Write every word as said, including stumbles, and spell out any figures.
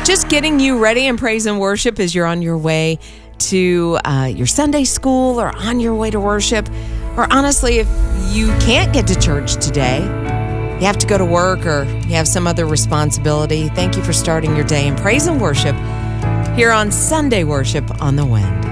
just getting you ready in praise and worship as you're on your way to uh, your Sunday school or on your way to worship. Or honestly, if you can't get to church today, you have to go to work or you have some other responsibility, thank you for starting your day in praise and worship here on Sunday Worship on the Wind.